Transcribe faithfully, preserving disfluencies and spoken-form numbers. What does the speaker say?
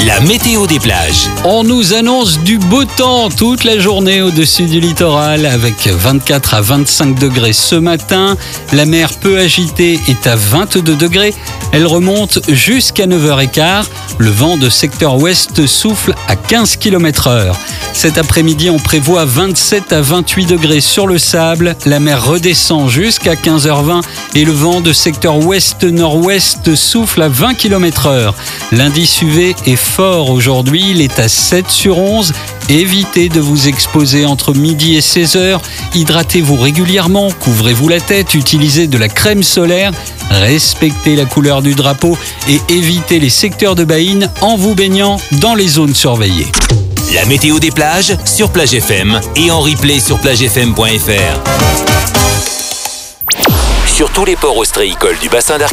La météo des plages. On nous annonce du beau temps toute la journée au-dessus du littoral avec vingt-quatre à vingt-cinq degrés ce matin. La mer peu agitée est à vingt-deux degrés. Elle remonte jusqu'à neuf heures quinze. Le vent de secteur ouest souffle à quinze kilomètres heure. Cet après-midi, on prévoit vingt-sept à vingt-huit degrés sur le sable. La mer redescend jusqu'à quinze heures vingt et le vent de secteur ouest-nord-ouest souffle à vingt kilomètres heure. L'indice U V est fort aujourd'hui, il est à sept sur onze. Évitez de vous exposer entre midi et seize heures. Hydratez-vous régulièrement, couvrez-vous la tête, utilisez de la crème solaire. Respectez la couleur du drapeau et évitez les secteurs de baïnes en vous baignant dans les zones surveillées. La météo des plages sur Plage F M et en replay sur plage f m point f r. Sur tous les ports ostréicoles du bassin d'Arcachon.